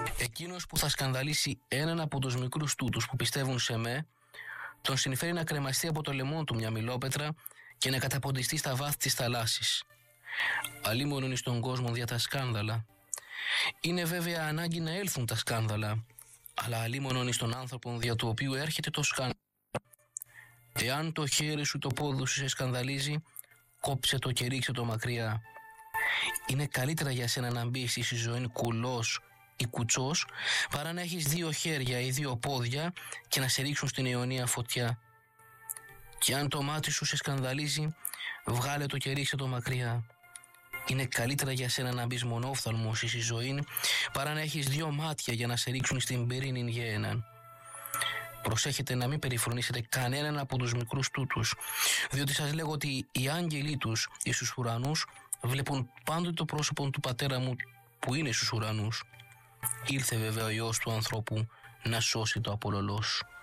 Εκείνος που θα σκανδαλίσει έναν από τους μικρούς τούτους που πιστεύουν σε με, τον συμφέρει να κρεμαστεί από το λαιμό του μια μιλόπετρα και να καταποντιστεί στα βάθη της θαλάσσης. Αλίμονον εις τον κόσμο δια τα σκάνδαλα. Είναι βέβαια ανάγκη να έλθουν τα σκάνδαλα, αλλά αλίμονον εις τον άνθρωπον δια του οποίου έρχεται το σκάνδαλο. Εάν το χέρι σου το πόδι σου σε σκανδαλίζει, κόψε το και ρίξε το μακριά. Είναι καλύτερα για σένα να μπεις στη ζωή κουλός ή κουτσός, παρά να έχεις 2 χέρια ή 2 πόδια και να σε ρίξουν στην αιωνία φωτιά. Και αν το μάτι σου σε σκανδαλίζει, βγάλε το και ρίξε το μακριά. Είναι καλύτερα για σένα να μπεις μονόφθαλμος στη ζωή, παρά να έχεις 2 μάτια για να σε ρίξουν στην πυρήνην γέαιναν. Προσέχετε να μην περιφρονήσετε κανέναν από τους μικρούς τούτους, διότι σας λέγω ότι οι άγγελοι τους εις τους ουρανούς βλέπουν πάντοτε το πρόσωπο του Πατέρα μου που είναι στους ουρανούς. Ήλθε βέβαια ο Υιός του ανθρώπου να σώσει το απολωλός.